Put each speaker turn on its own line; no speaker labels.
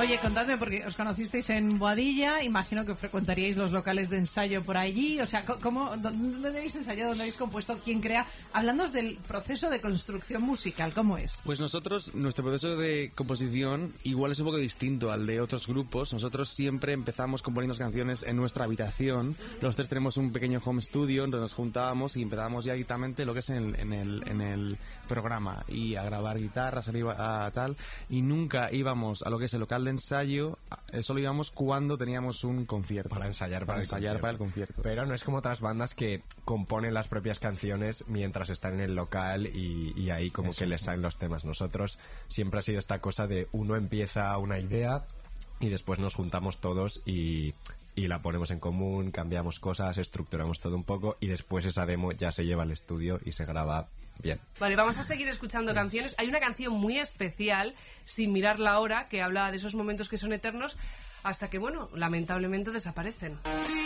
Oye, contadme, porque os conocisteis en Boadilla, imagino que frecuentaríais los locales de ensayo por allí, o sea, ¿dónde habéis ensayado, dónde habéis compuesto, quién crea? Hablándonos del proceso de construcción musical, ¿cómo es?
Pues nuestro proceso de composición igual es un poco distinto al de otros grupos. Nosotros siempre empezamos componiendo canciones en nuestra habitación. Los tres tenemos un pequeño home studio donde nos juntábamos y empezábamos ya directamente lo que es en el programa, y a grabar guitarras, a tal, y nunca íbamos a lo que es el local de ensayo, solo íbamos cuando teníamos un concierto.
Para ensayar para
el concierto.
Pero no es como otras bandas que componen las propias canciones mientras están en el local y ahí como que les salen los temas. Nosotros siempre ha sido esta cosa de uno empieza una idea y después nos juntamos todos y la ponemos en común, cambiamos cosas, estructuramos todo un poco y después esa demo ya se lleva al estudio y se graba bien.
Vale, vamos a seguir escuchando canciones. Hay una canción muy especial, Sin mirar la hora, que habla de esos momentos que son eternos hasta que, bueno, lamentablemente desaparecen.